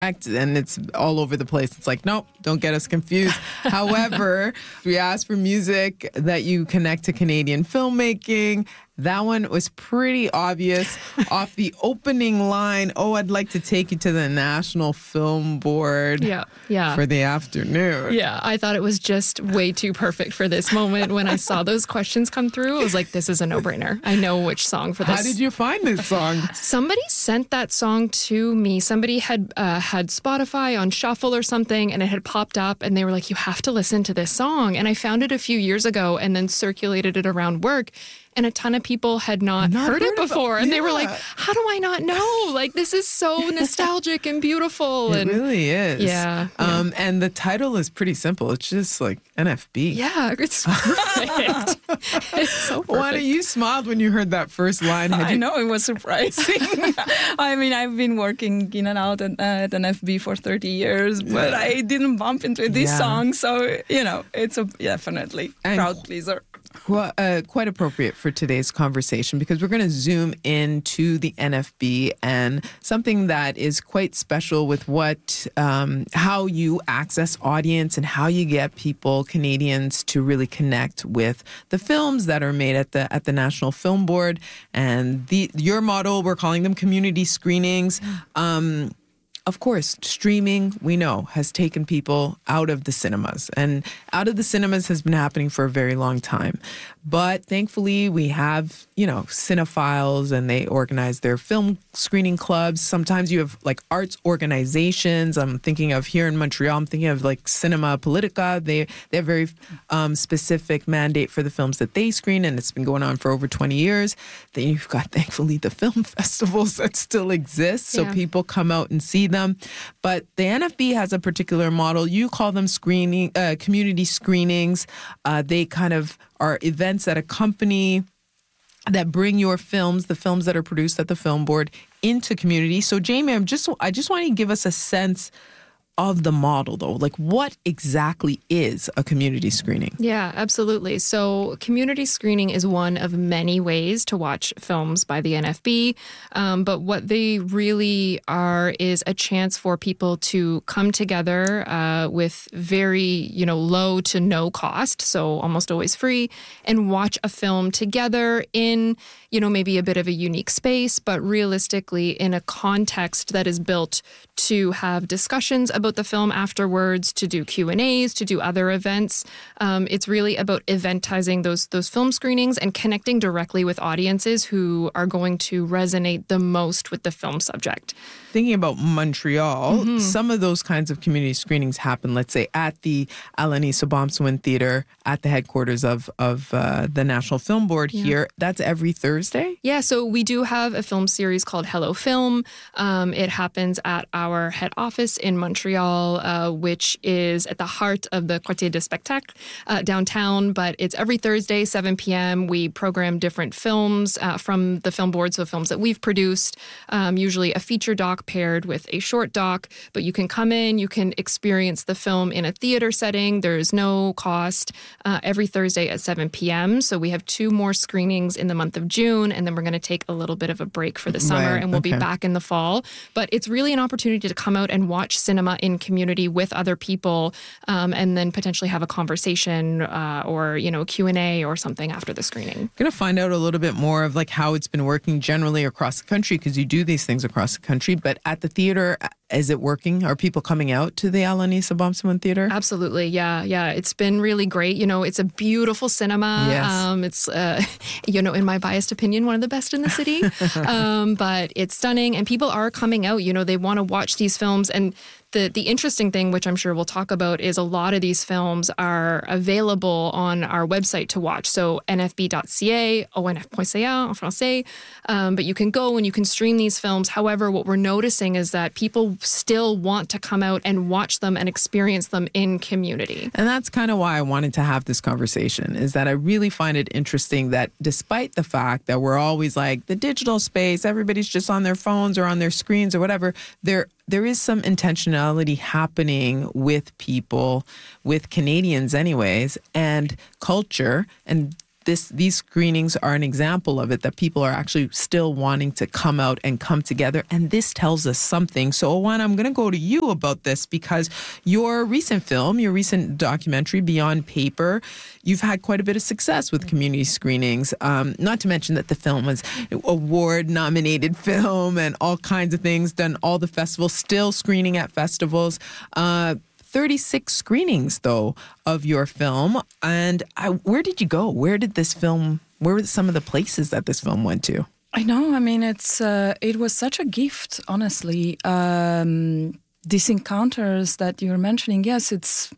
And it's all over the place. It's like, nope, don't get us confused. However, we asked for music that you connect to Canadian filmmaking. That one was pretty obvious off the opening line. Oh, I'd like to take you to the National Film Board for the afternoon. Yeah, I thought it was just way too perfect for this moment. When I saw those questions come through, I was like, this is a no-brainer. I know which song for this. How did you find this song? Somebody sent that song to me. Somebody had had Spotify on shuffle or something, and it had popped up, and they were like, you have to listen to this song. And I found it a few years ago and then circulated it around work. And a ton of people had not heard it before. And they were like, how do I not know? Like, this is so nostalgic and beautiful. It really is. Yeah. And the title is pretty simple. It's just like NFB. Yeah, it's perfect. It's so perfect. Juana, you smiled when you heard that first line. I know, it was surprising. I mean, I've been working in and out at NFB for 30 years, but I didn't bump into this song. So, it's definitely crowd pleaser. Quite appropriate for today's conversation, because we're going to zoom into the NFB and something that is quite special with how you access audience and how you get people, Canadians, to really connect with the films that are made at the National Film Board. And your model, we're calling them community screenings. Of course, streaming, we know, has taken people out of the cinemas. And out of the cinemas has been happening for a very long time. But thankfully, we have, cinephiles, and they organize their film screening clubs. Sometimes you have like arts organizations. I'm thinking of here in Montreal, I'm thinking of like Cinema Politica. They have very specific mandate for the films that they screen, and it's been going on for over 20 years. Then you've got, thankfully, the film festivals that still exist. So people come out and see them. But the NFB has a particular model. You call them community screenings. They kind of are events that accompany, that bring your films, the films that are produced at the Film Board, into community. So, Jamie, I just want you to give us a sense of the model, though. Like, what exactly is a community screening? Yeah, absolutely. So community screening is one of many ways to watch films by the NFB. But what they really are is a chance for people to come together with very, low to no cost, so almost always free, and watch a film together in, maybe a bit of a unique space, but realistically in a context that is built to have discussions about the film afterwards, to do Q&As, to do other events. It's really about eventizing those film screenings and connecting directly with audiences who are going to resonate the most with the film subject. Thinking about Montreal, some of those kinds of community screenings happen, let's say, at the Alanis Obomsawin Theatre, at the headquarters of the National Film Board here. That's every Thursday? Yeah, so we do have a film series called Hello Film. It happens at our head office in Montreal, which is at the heart of the Quartier de Spectacle downtown. But it's every Thursday, 7 p.m. We program different films from the Film Board, so films that we've produced, usually a feature doc paired with a short doc. But you can come in, you can experience the film in a theater setting. There's no cost every Thursday at 7 p.m. So we have 2 more screenings in the month of June, and then we're going to take a little bit of a break for the summer, and we'll be back in the fall. But it's really an opportunity to come out and watch cinema in community with other people, and then potentially have a conversation or, Q&A or something after the screening. I'm going to find out a little bit more of like how it's been working generally across the country, because you do these things across the country. But at the theater, is it working? Are people coming out to the Alanis Obomsawin Theatre? Absolutely, yeah. It's been really great. It's a beautiful cinema. Yes. It's, in my biased opinion, one of the best in the city. But it's stunning, and people are coming out. They want to watch these films. And the interesting thing, which I'm sure we'll talk about, is a lot of these films are available on our website to watch. So nfb.ca, onf.ca en français. But you can go and you can stream these films. However, what we're noticing is that people still want to come out and watch them and experience them in community. And that's kind of why I wanted to have this conversation, is that I really find it interesting that despite the fact that we're always like the digital space, everybody's just on their phones or on their screens or whatever, there is some intentionality happening with people, with Canadians anyways, and culture, and these screenings are an example of it, that people are actually still wanting to come out and come together. And this tells us something. So, Oana, I'm going to go to you about this, because your recent film, your recent documentary, Beyond Paper, you've had quite a bit of success with community screenings. Not to mention that the film was award-nominated film and all kinds of things, done all the festivals, still screening at festivals. 36 screenings, though, of your film. And where did you go? Where were some of the places that this film went to? I know. I mean, it was such a gift, honestly. These encounters that you're mentioning, yes, it's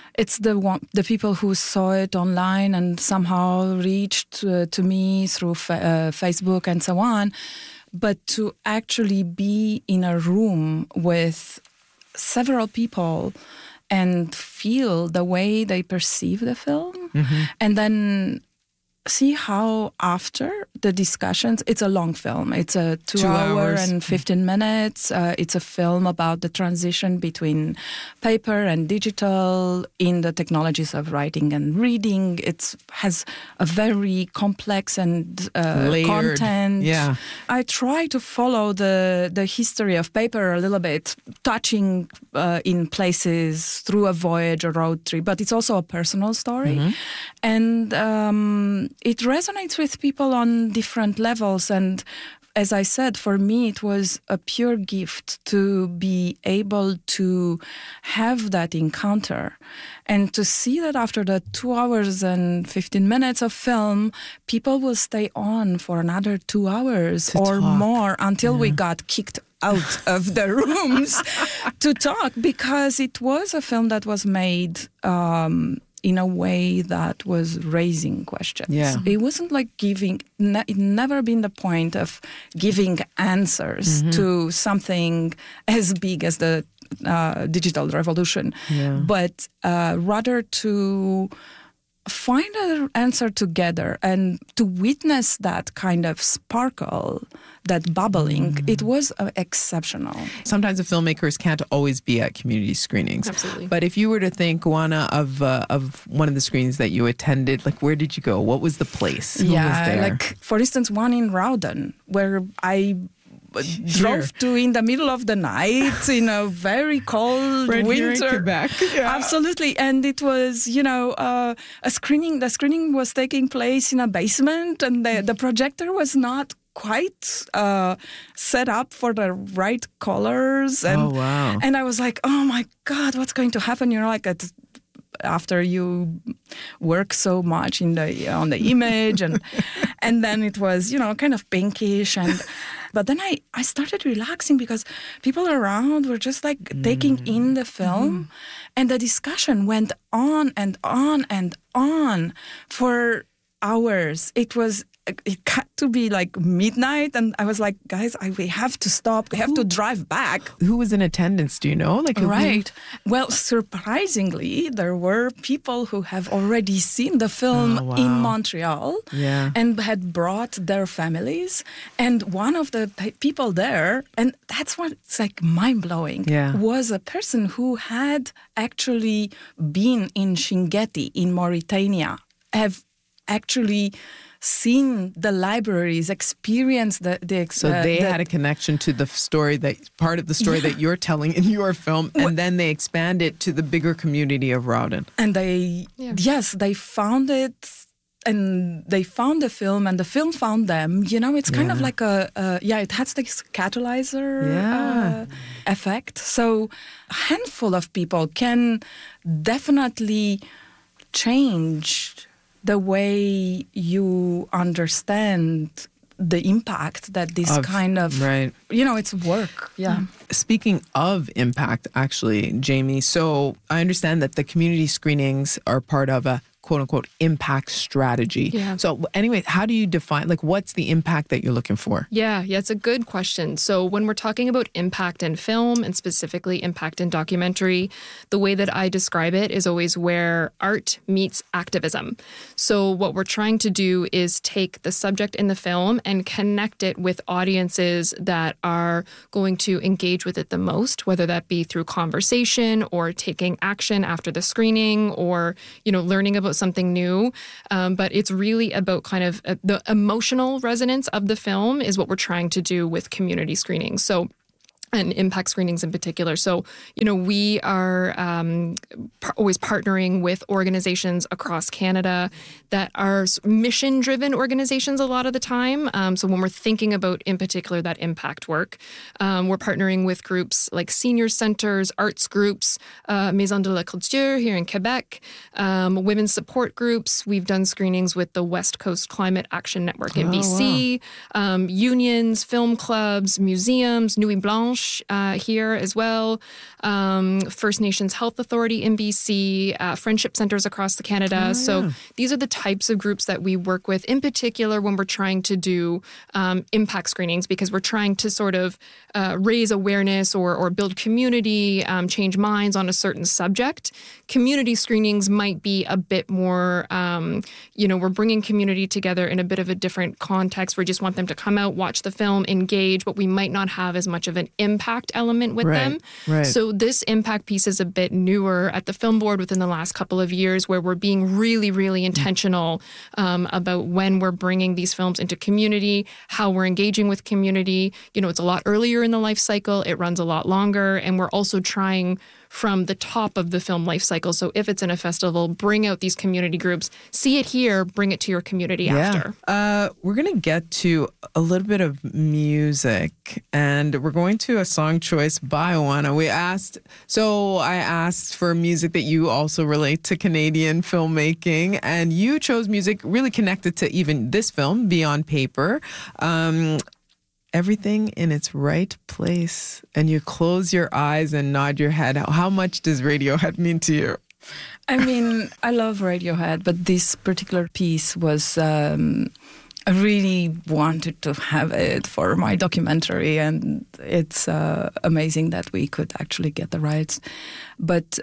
the people who saw it online and somehow reached to me through Facebook and so on. But to actually be in a room with several people and feel the way they perceive the film, and then see how after the discussions, it's a long film. It's a 2 hour and 15 minutes. It's a film about the transition between paper and digital in the technologies of writing and reading. It has a very complex and layered content. Yeah. I try to follow the history of paper a little bit, touching in places through a voyage, a road trip, but it's also a personal story. And it resonates with people on different levels. And as I said, for me, it was a pure gift to be able to have that encounter and to see that after the 2 hours and 15 minutes of film, people will stay on for another 2 hours or more until we got kicked out of the rooms to talk, because it was a film that was made in a way that was raising questions. Yeah. It wasn't like it never been the point of giving answers to something as big as the digital revolution, but rather to find an answer together and to witness that kind of sparkle, that bubbling. It was exceptional. Sometimes the filmmakers can't always be at community screenings. Absolutely. But if you were to think, Oana, of one of the screenings that you attended, like, where did you go? What was the place? Who was there? Like, for instance, one in Rawdon, where I drove to in the middle of the night in a very cold right winter. Here in Quebec. Yeah. Absolutely. And it was, a screening. The screening was taking place in a basement, and the projector was not quite set up for the right colors. And, and I was like, oh my God, what's going to happen? Like, after you work so much on the image, and then it was, kind of pinkish, but then I started relaxing because people around were just like taking in the film, and the discussion went on and on and on for hours. It got to be like midnight, and I was like, guys, we have to stop. We have to drive back. Who was in attendance? Do you know? Right. Well, surprisingly, there were people who have already seen the film in Montreal and had brought their families. And one of the people there, and that's what's like mind-blowing, was a person who had actually been in Chinguetti in Mauritania, have actually seen the libraries, experienced so they had a connection to the story, part of the story that you're telling in your film, and then they expand it to the bigger community of Rawdon. And they found it, and they found the film, and the film found them. It's kind of like it has this catalyzer effect. So a handful of people can definitely change the way you understand the impact that this kind of, it's work. Yeah. Speaking of impact, actually, Jamie, so I understand that the community screenings are part of a quote-unquote impact strategy. Yeah. So anyway, how do you define, what's the impact that you're looking for? Yeah, it's a good question. So when we're talking about impact in film, and specifically impact in documentary, the way that I describe it is always where art meets activism. So what we're trying to do is take the subject in the film and connect it with audiences that are going to engage with it the most, whether that be through conversation or taking action after the screening, or, learning about about something new, but it's really about kind of the emotional resonance of the film is what we're trying to do with community screenings. So, and impact screenings in particular. So, we are always partnering with organizations across Canada that are mission-driven organizations a lot of the time. So when we're thinking about, in particular, that impact work, we're partnering with groups like senior centers, arts groups, Maison de la Culture here in Quebec, women's support groups. We've done screenings with the West Coast Climate Action Network in BC, unions, film clubs, museums, Nuit Blanche, here as well, First Nations Health Authority in BC, friendship centers across Canada. So these are the types of groups that we work with, in particular when we're trying to do impact screenings, because we're trying to sort of raise awareness or build community, change minds on a certain subject. Community screenings might be a bit more, we're bringing community together in a bit of a different context. We just want them to come out, watch the film, engage, but we might not have as much of an impact element with them. Right. So this impact piece is a bit newer at the Film Board within the last couple of years, where we're being really, really intentional about when we're bringing these films into community, how we're engaging with community. It's a lot earlier in the life cycle. It runs a lot longer. And we're also trying from the top of the film life cycle. So if it's in a festival, bring out these community groups, see it here, bring it to your community after. We're going to get to a little bit of music, and we're going to a song choice by Oana. I asked for music that you also relate to Canadian filmmaking, and you chose music really connected to even this film, Beyond Paper. Everything in its right place, and you close your eyes and nod your head. How much does Radiohead mean to you? I mean, I love Radiohead, but this particular piece was, I really wanted to have it for my documentary, and it's amazing that we could actually get the rights. But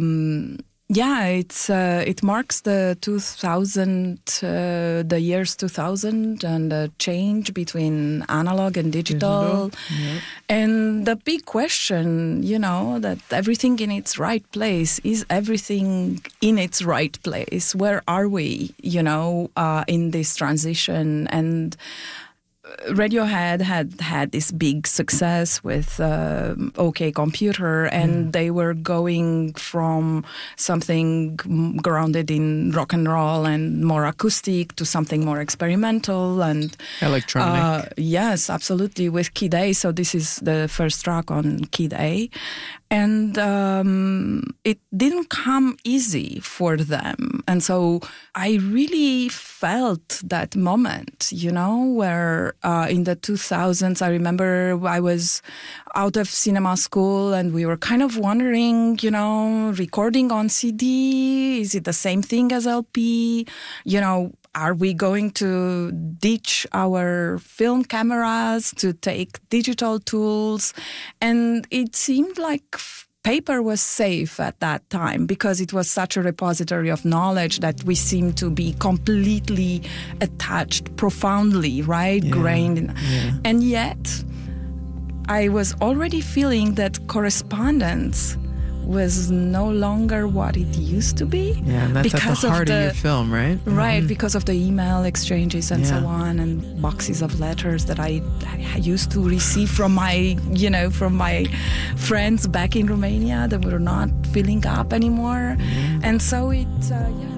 it marks the 2000, the years 2000, and the change between analog and digital. Yeah. And the big question, that everything in its right place, is everything in its right place? Where are we, in this transition? And Radiohead had this big success with OK Computer, and they were going from something grounded in rock and roll and more acoustic to something more experimental and electronic. Yes, absolutely, with Kid A. So this is the first track on Kid A. And it didn't come easy for them. And so I really felt that moment, where in the 2000s, I remember I was out of cinema school and we were kind of wondering, recording on CD, is it the same thing as LP? Are we going to ditch our film cameras to take digital tools? And it seemed like paper was safe at that time because it was such a repository of knowledge that we seemed to be completely attached, profoundly, grained in. Yeah. And yet, I was already feeling that correspondence was no longer what it used to be. Yeah, and that's because at the heart of your film, right? Right, because of the email exchanges and so on, and boxes of letters that I used to receive from my friends back in Romania that were not filling up anymore. And so it,